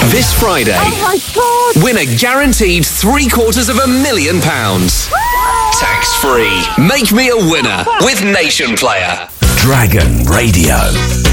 This Friday, Oh my God! win a guaranteed £750,000. Tax-free. Make me a winner with Nation Player. Dragon Radio.